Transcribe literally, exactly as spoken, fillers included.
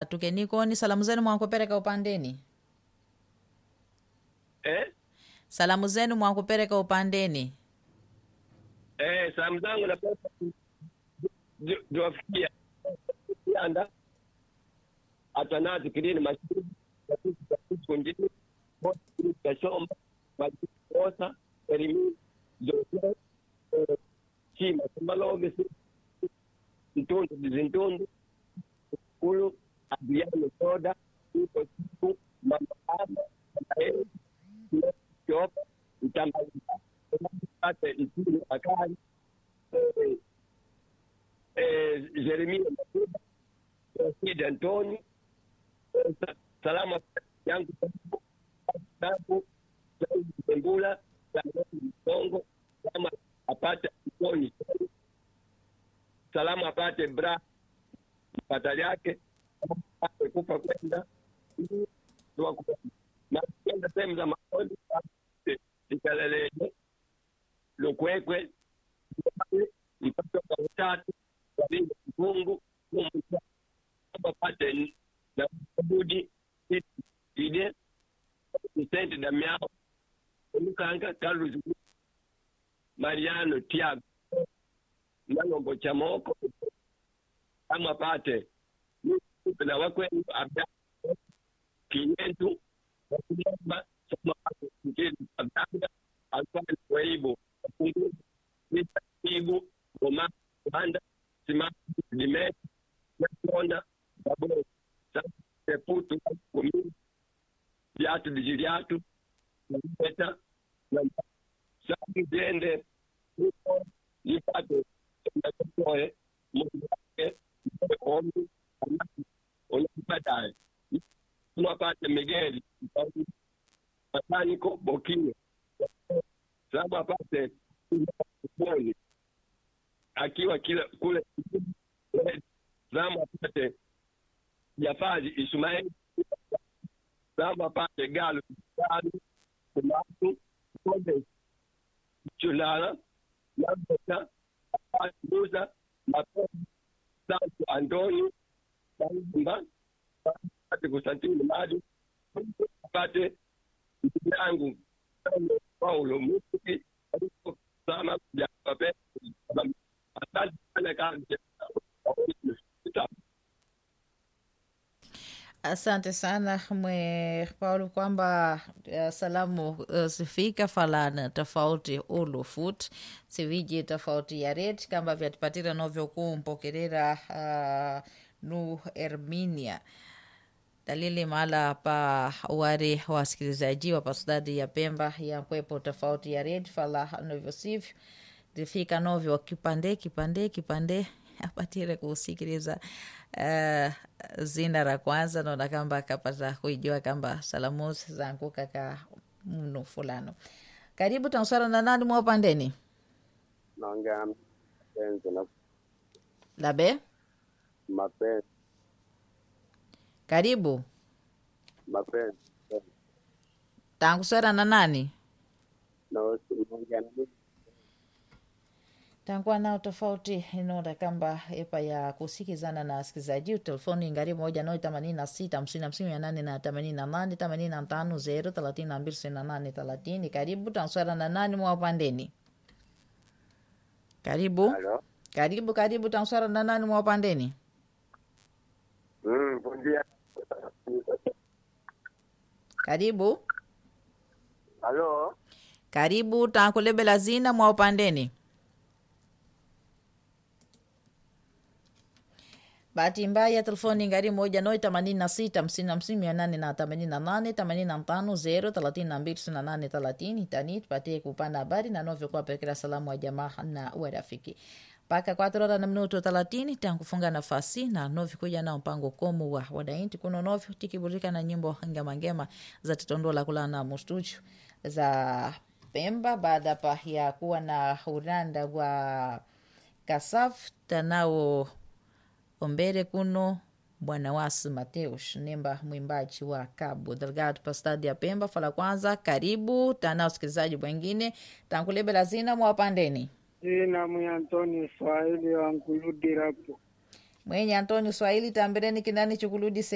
tukenikoni salamu zenu mwakupereka upandeni. Eh? Salamu zenu mwakupereka upandeni. Eh, salamu zangu na pesa ziwafikia. Anda atanazi kilini mashini kunjini kashomba majikosa elimi zote chima kumaloge ntundu dizintundu kulu abiyano soda uko siku mama ama mama yopa mtamba ate itulu akali eh Jeremia Makuda Sid Antoni salama yangu tangu Mbula Songo kama apate Antoni salama apate bra pata yake kufa kwenda ndio na kwenda sehemu za maoni ikalele lokwekwe mpaka kwa utatu wali Mungu Mungu kama pate na budi ide Vicente Damiao Mkanga Carlos Mariano Tiago Nangombo Chamoko kama pate na wakwe abda kinyentu wakubamba kama kile abda alikuwa weibo pungu nitibu goma banda sima dime na babo sasa putu kumi viatu viatu na na sasa jende nipate na toe mmoja ombi unapata tunapata Miguel Mataniko Bokini sababu apate boni akiwa kila kule zama apate Jafari Ismail zama apate Galo Galo Tomatu Konde Chulala Lambota Musa Mapo Santo Antoni Bamba apate Constantino Madu apate yangu Paulo Musi sama ya pape asante sana kazi. Asante sana mwe Paulo kwamba uh, salamu uh, zifika falana tofauti ulufut siviji tofauti ya red kamba vyatipatira novyo kumpokerera uh, nu Herminia dalili mahala pa wari wasikilizaji wa pasudadi ya Pemba ya kwepo tofauti ya red fala novyo sivyo zifika novyo kipande kipande kipande apatire kusikiliza uh, zina la kwanza naona kamba akapata kuijua kamba salamu zangu kaka mnu fulano. Karibu tansara na nani mwa pandeni? Naongea mapenzi na Labe? mapenzi. Karibu. Mapenzi. Tangu sara na nani? Na naongea na Tangu nao tofauti inaona kamba epa ya kusikizana na sikizaji telefoni ngari moja noi themanini na sita hamsini hamsini mia nane na themanini na nane themanini na tano zero thelathini na mbili sitini na nane thelathini. Karibu tansara na nani mwa pandeni? Karibu. Halo. Karibu karibu tansara na nani mwa pandeni? Mm, bom dia. Karibu. Halo. Karibu tankulebela zina mwa upandeni. Bahati mbaya telefoni ngari moja noi themanini na sita hamsini hamsini mia nane na themanini na nane themanini na tano zero thelathini na mbili sitini na nane thelathini. Tani tupatie kupanda habari na novyo kwa pekera salamu wa jamaa na urafiki. Paka kwatro hora na minuto thelathini tangu kufunga nafasi na novyo kuja na mpango komu wa wadainti kuno novyo tikiburika na nyimbo ngema ngema za titondola kula na mustudio za Pemba baada pa ya kuwa na uranda wa Kasaf tanao ombere kuno bwana Wasu Mateus nemba mwimbaji wa Cabo Delgado pa stadi ya Pemba fala kwanza. Karibu tanao sikilizaji wengine tankulebela zina mwa pandeni. Jina mwi Antoni Swahili wa Nkuludi rapo. Mwenye Antoni Swahili tambireni kinani chukuludi